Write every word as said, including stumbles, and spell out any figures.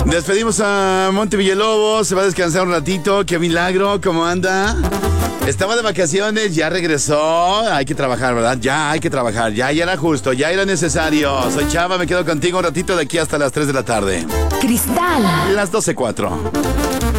Despedimos a Monte Villalobos. Se va a descansar un ratito. Qué milagro, ¿cómo anda? Estaba de vacaciones, ya regresó. Hay que trabajar, ¿verdad? Ya hay que trabajar. Ya, ya era justo, ya era necesario. Soy Chava, me quedo contigo un ratito de aquí hasta las tres de la tarde. Cristal. Las doce cuatro.